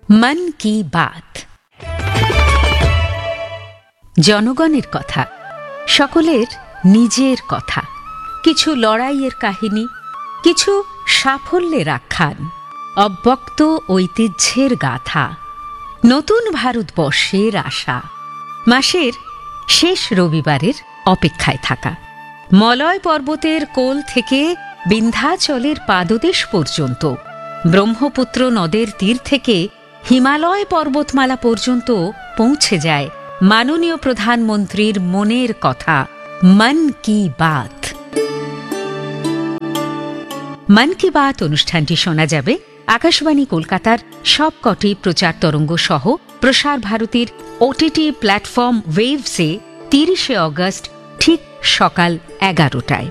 মন কি বাত, জনগণের কথা, সকলের নিজের কথা, কিছু লড়াইয়ের কাহিনী, কিছু সাফল্যের আখ্যান, অব্যক্ত ঐতিহ্যের গাথা, নতুন ভারতবর্ষের আশা, মাসের শেষ রবিবারের অপেক্ষায় থাকা, মলয় পর্বতের কোল থেকে বিন্ধ্যাচলের পাদদেশ পর্যন্ত, ব্রহ্মপুত্র নদের তীর থেকে হিমালয় পর্বতমালা পর্যন্ত পৌঁছে যায় মাননীয় প্রধানমন্ত্রীর মনের কথা, মন কি বাত। মন কি বাত অনুষ্ঠানটি শোনা যাবে আকাশবাণী কলকাতার সবকটি প্রচার তরঙ্গ সহ প্রসার ভারতীর ওটিটি প্ল্যাটফর্ম ওয়েভসে 30শে অগস্ট ঠিক সকাল 11টায়।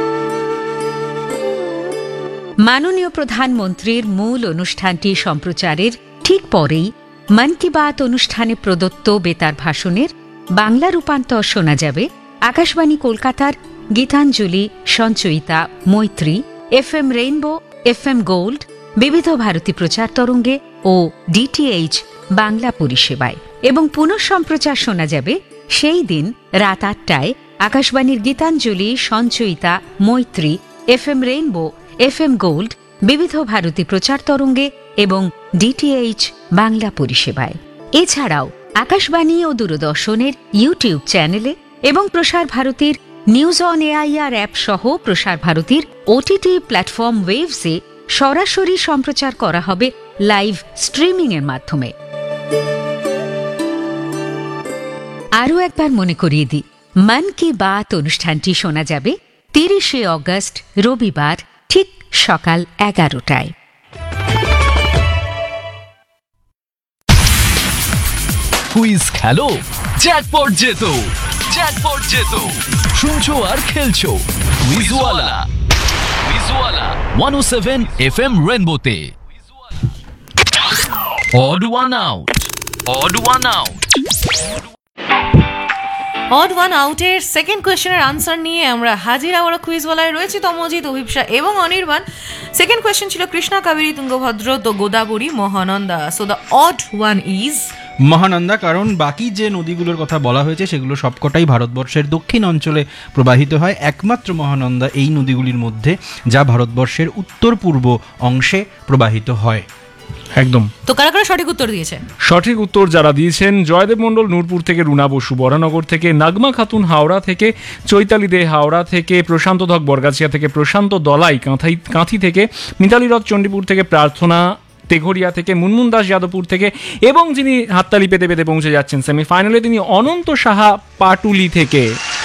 মাননীয় প্রধানমন্ত্রীর মূল অনুষ্ঠানটি সম্প্রচারের ঠিক পরেই মন কি বাত অনুষ্ঠানে প্রদত্ত বেতার ভাষণের বাংলা রূপান্তর শোনা যাবে আকাশবাণী কলকাতার গীতাঞ্জলি, সঞ্চয়িতা, মৈত্রী, FM রেইনবো, FM গোল্ড, বিবিধ ভারতী প্রচার তরঙ্গে ও DTH বাংলা পরিষেবায়, এবং পুনঃ সম্প্রচার শোনা যাবে সেই দিন রাত 8টায় আকাশবাণীর গীতাঞ্জলি, সঞ্চয়িতা, মৈত্রী, FM রেইনবো, FM গোল্ড, বিবিধ ভারতী প্রচার তরঙ্গে এবং DTH বাংলা পরিষেবায়। এছাড়াও আকাশবাণী ও দূরদর্শনের ইউটিউব চ্যানেলে এবং প্রসার ভারতীর নিউজ অন AIR অ্যাপ সহ প্রসার ভারতীর ওটিটি প্ল্যাটফর্ম ওয়েভসে সরাসরি সম্প্রচার করা হবে লাইভ স্ট্রিমিং এর মাধ্যমে। আরও একবার মনে করিয়ে দিই, মন কি বাত অনুষ্ঠানটি শোনা যাবে 30শে অগস্ট রবিবার ঠিক সকাল 11টায়। কুইজ খেলো, জ্যাকপট জেতো, জ্যাকপট জেতো। শুনছো আর খেলছো কুইজওয়ালা, কুইজওয়ালা 107 FM রেনবোতে। Odd one out, odd one out. Odd one আউটের সেকেন্ড কোয়েশ্চেনের আনসার নিয়ে আমরা হাজির। আমরা কুইজওয়ালায় রয়েছি তমজিৎ, অভিপ্সা এবং অনির্বাণ। সেকেন্ড কোয়েশ্চেন ছিল কৃষ্ণা, কাবেরী, তুঙ্গভদ্র, তো Godavari, Mahananda. So the odd one is Mahananda, কারণ বাকি যে নদীগুলোর কথা বলা হয়েছে সেগুলো সবকটাই ভারতবর্ষের দক্ষিণ অঞ্চলে প্রবাহিত হয়। একমাত্র মহানন্দা এই নদীগুলির মধ্যে যা ভারতবর্ষের উত্তর পূর্ব অংশে প্রবাহিত হয়। একদম। তো কারা কারা সঠিক উত্তর দিয়েছেন? সঠিক উত্তর যারা দিয়েছেন, জয়দেব মণ্ডল নূরপুর থেকে, রুনা বসু বরানগর থেকে, নাগমা খাতুন হাওড়া থেকে, চৈতালি দে হাওড়া থেকে, প্রশান্ত ধক বরগাছিয়া থেকে, প্রশান্ত দলাই কাঁথি থেকে, মিতালি রথ চণ্ডীপুর থেকে, প্রার্থনা তেঘরিয়া থেকে, মুনমুন দাস যাদবপুর থেকে, এবং যিনি হাততালি পেতে পেতে পৌঁছে যাচ্ছেন সেমিফাইনালে, তিনি অনন্ত সাহা পাটুলি থেকে।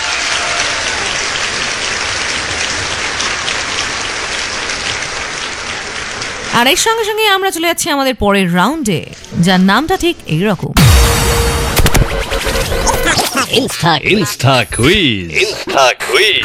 আর এর সঙ্গে সঙ্গে আমরা চলে যাচ্ছি আমাদের পরের রাউন্ডে, যার নামটা ঠিক এইরকম। Insta quiz, Insta quiz.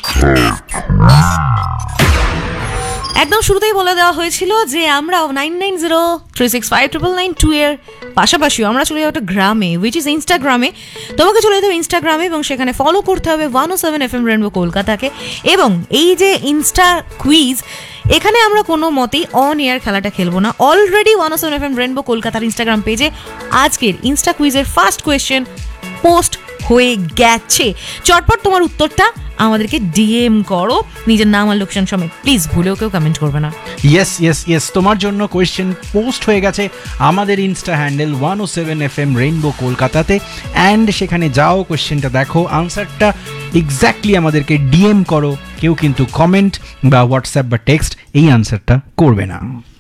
একদম শুরুতেই বলে দেওয়া হয়েছিল যে আমরা 9903659992 এর পাশাপাশিও আমরা চলে যাবো একটা গ্রামে, উইচ ইজ ইনস্টাগ্রামে। তোমাকে চলে যেতে হবে ইনস্টাগ্রামে এবং সেখানে ফলো করতে হবে 107 FM রেনবো কলকাতাকে। এবং এই যে ইনস্টা কুইজ, এখানে আমরা কোনো মতেই অন এয়ার খেলাটা খেলবো না। অলরেডি 107 FM রেনবো কলকাতার ইনস্টাগ্রাম পেজে আজকের ইনস্টা কুইজের ফার্স্ট কোয়েশ্চেন পোস্ট হয়ে গেছে। চটপট তোমার উত্তরটা আমাদেরকে ডিএম করো, নিজের নাম আর লোকেশন সমেত। প্লিজ ভুলেও কেউ কমেন্ট করবে না। ইয়েস ইয়েস ইয়েস, তোমার জন্য কোয়েশ্চেন পোস্ট হয়ে গেছে আমাদের ইনস্টা হ্যান্ডেল 107 FM রেইনবো কলকাতাতে। অ্যান্ড সেখানে যাও, কোয়েশ্চেনটা দেখো, আনসারটা এক্স্যাক্টলি আমাদেরকে ডিএম করো। কেউ কিন্তু কমেন্ট বা হোয়াটসঅ্যাপ বা টেক্সট এই আনসারটা করবে না।